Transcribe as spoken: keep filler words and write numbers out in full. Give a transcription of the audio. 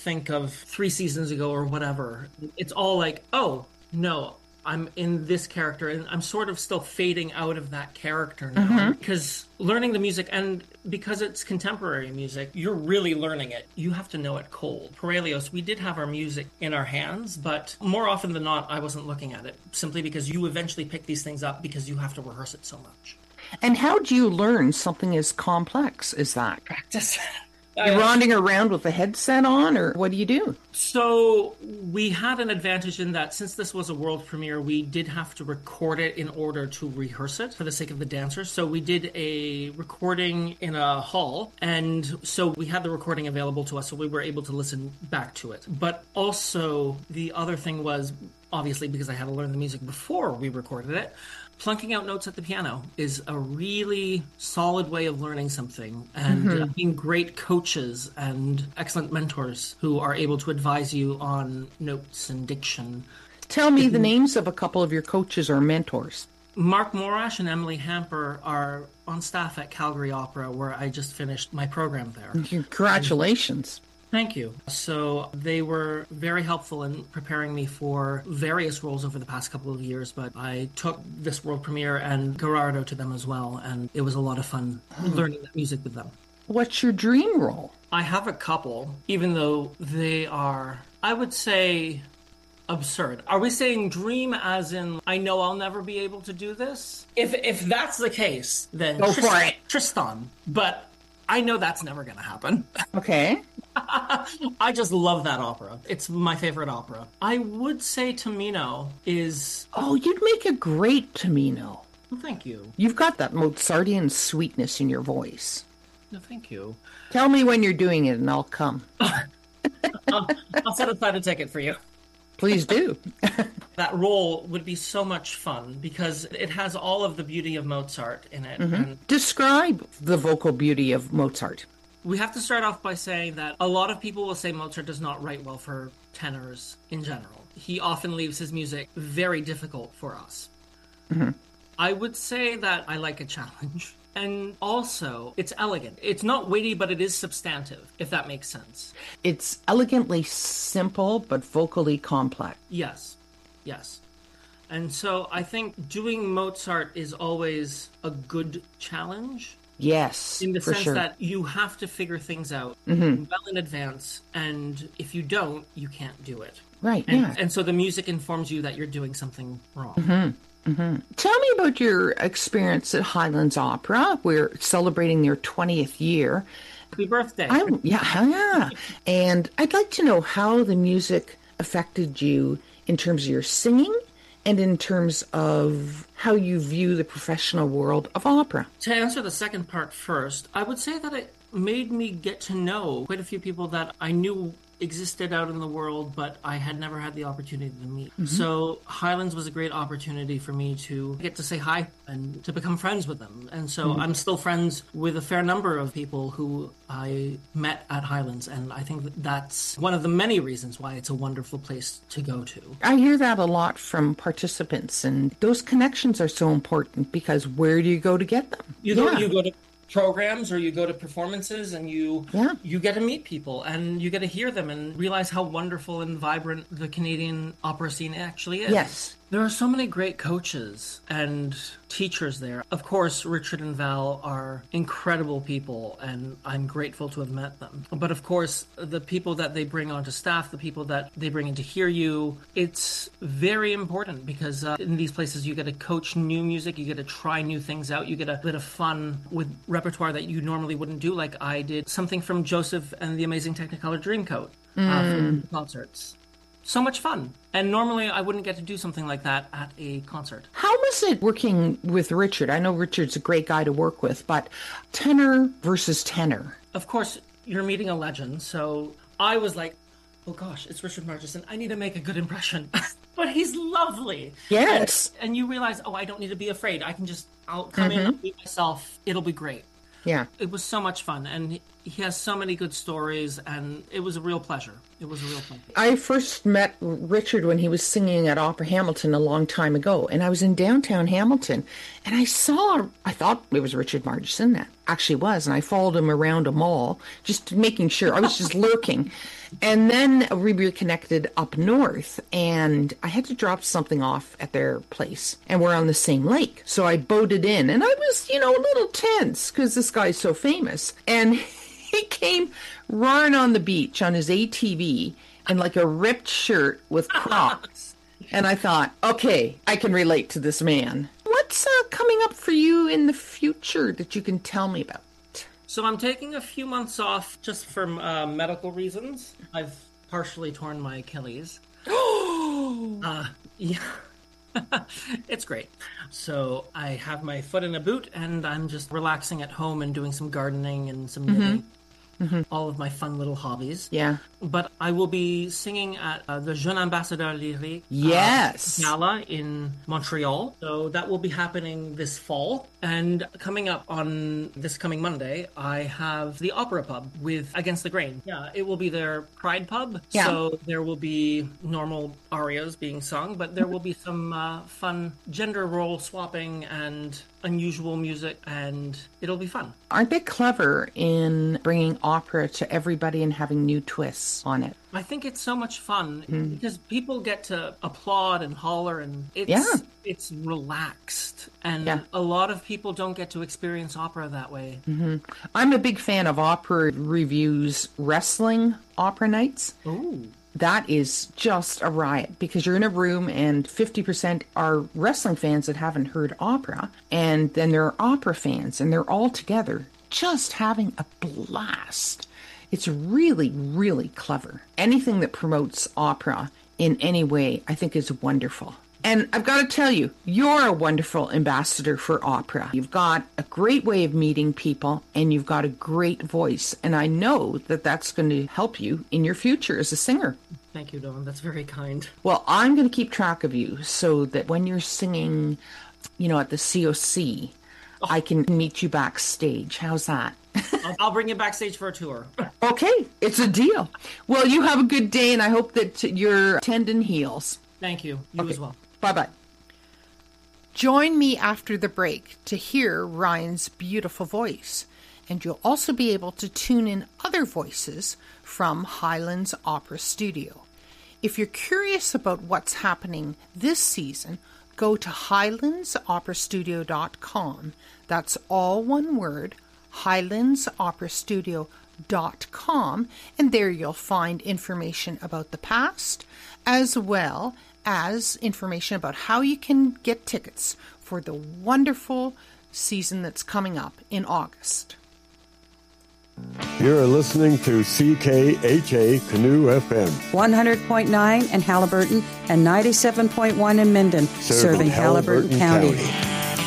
think of three seasons ago or whatever. It's all like, oh, no, I'm in this character and I'm sort of still fading out of that character now mm-hmm. because learning the music and because it's contemporary music, you're really learning it. You have to know it cold. Parelios, we did have our music in our hands, but more often than not, I wasn't looking at it simply because you eventually pick these things up because you have to rehearse it so much. And how do you learn something as complex as that? Practice. You're wandering around with a headset on, or what do you do? So we had an advantage in that since this was a world premiere, we did have to record it in order to rehearse it for the sake of the dancers. So we did a recording in a hall, and so we had the recording available to us, so we were able to listen back to it. But also the other thing was, obviously, because I had to learn the music before we recorded it, plunking out notes at the piano is a really solid way of learning something, and mm-hmm. uh, being great coaches and excellent mentors who are able to advise you on notes and diction. Tell me the names of a couple of your coaches or mentors. Mark Morash and Emily Hamper are on staff at Calgary Opera, where I just finished my program there. Congratulations. And thank you. So they were very helpful in preparing me for various roles over the past couple of years, but I took this world premiere and Gerardo to them as well, and it was a lot of fun oh. learning that music with them. What's your dream role? I have a couple, even though they are, I would say, absurd. Are we saying dream as in, I know I'll never be able to do this? If if that's the case, then go Tristan, for it. Tristan. But I know that's never going to happen. Okay. I just love that opera. It's my favorite opera. I would say Tamino is... Oh, you'd make a great Tamino. Well, thank you. You've got that Mozartian sweetness in your voice. No, thank you. Tell me when you're doing it and I'll come. I'll, I'll set aside a ticket for you. Please do. That role would be so much fun because it has all of the beauty of Mozart in it. Mm-hmm. And describe the vocal beauty of Mozart. We have to start off by saying that a lot of people will say Mozart does not write well for tenors in general. He often leaves his music very difficult for us. Mm-hmm. I would say that I like a challenge. And also, it's elegant. It's not weighty, but it is substantive, if that makes sense. It's elegantly simple, but vocally complex. Yes, yes. And so I think doing Mozart is always a good challenge. Yes, in the for sense sure. that you have to figure things out mm-hmm. well in advance, and if you don't, you can't do it. Right, and, yeah. And so the music informs you that you're doing something wrong. Mm-hmm. Mm-hmm. Tell me about your experience at Highlands Opera. We're celebrating their twentieth year. Happy birthday. I, yeah, yeah. And I'd like to know how the music affected you in terms of your singing and in terms of how you view the professional world of opera. To answer the second part first, I would say that it made me get to know quite a few people that I knew existed out in the world, but I had never had the opportunity to meet. Mm-hmm. So Highlands was a great opportunity for me to get to say hi and to become friends with them. And so mm-hmm. I'm still friends with a fair number of people who I met at Highlands. And I think that that's one of the many reasons why it's a wonderful place to go to. I hear that a lot from participants, and those connections are so important because where do you go to get them? You go, yeah. you go to programs or you go to performances and you yeah. you get to meet people and you get to hear them and realize how wonderful and vibrant the Canadian opera scene actually is. Yes. There are so many great coaches and teachers there. Of course, Richard and Val are incredible people, and I'm grateful to have met them. But of course, the people that they bring onto staff, the people that they bring in to hear you, it's very important because uh, in these places you get to coach new music, you get to try new things out, you get a bit of fun with repertoire that you normally wouldn't do. Like I did something from Joseph and the Amazing Technicolor Dreamcoat mm. uh, from concerts. So much fun. And normally I wouldn't get to do something like that at a concert. How was it working with Richard? I know Richard's a great guy to work with, but tenor versus tenor. Of course, you're meeting a legend. So I was like, oh gosh, it's Richard Murchison. I need to make a good impression. But he's lovely. Yes. And, and you realize, oh, I don't need to be afraid. I can just, I'll come mm-hmm. in and be myself. It'll be great. Yeah. It was so much fun. And he has so many good stories, and it was a real pleasure. It was a real pleasure. I first met Richard when he was singing at Opera Hamilton a long time ago, and I was in downtown Hamilton, and I saw, I thought it was Richard Margeson, that actually was, and I followed him around a mall, just making sure. I was just lurking. And then we reconnected up north, and I had to drop something off at their place, and we're on the same lake. So I boated in, and I was, you know, a little tense because this guy's so famous. And he came roaring on the beach on his A T V in like a ripped shirt with Crocs. And I thought, okay, I can relate to this man. What's uh, coming up for you in the future that you can tell me about? So I'm taking a few months off just for uh, medical reasons. I've partially torn my Achilles. Oh! uh, yeah. It's great. So I have my foot in a boot, and I'm just relaxing at home and doing some gardening and some knitting. Mm-hmm. Mm-hmm. All of my fun little hobbies. Yeah. But I will be singing at uh, the Jeune Ambassadeur Lyrique yes. uh, Gala in Montreal. So that will be happening this fall. And coming up on this coming Monday, I have the Opera Pub with Against the Grain. Yeah, it will be their Pride Pub. Yeah. So there will be normal arias being sung, but there will be some uh, fun gender role swapping and unusual music, and it'll be fun. Aren't they clever in bringing opera to everybody and having new twists on it? I think it's so much fun mm. because people get to applaud and holler, and it's yeah. it's relaxed. And yeah. a lot of people don't get to experience opera that way. Mm-hmm. I'm a big fan of Opera Review's wrestling opera nights. Ooh. That is just a riot because you're in a room and fifty percent are wrestling fans that haven't heard opera. And then there are opera fans, and they're all together just having a blast. It's really, really clever. Anything that promotes opera in any way, I think, is wonderful. And I've got to tell you, you're a wonderful ambassador for opera. You've got a great way of meeting people, and you've got a great voice. And I know that that's going to help you in your future as a singer. Thank you, Dawn. That's very kind. Well, I'm going to keep track of you so that when you're singing, you know, at the C O C, oh. I can meet you backstage. How's that? I'll, I'll bring you backstage for a tour. Okay, it's a deal. Well, you have a good day, and I hope that your tendon heals. Thank you. You okay. as well. Bye-bye. Join me after the break to hear Ryan's beautiful voice, and you'll also be able to tune in other voices from Highlands Opera Studio. If you're curious about what's happening this season, go to highlands opera studio dot com. That's all one word, highlands opera studio dot com, and there you'll find information about the past as well as information about how you can get tickets for the wonderful season that's coming up in August. You're listening to C K H A Canoe F M. one hundred point nine in Haliburton and ninety-seven point one in Minden, serving, serving Haliburton, Haliburton County. County.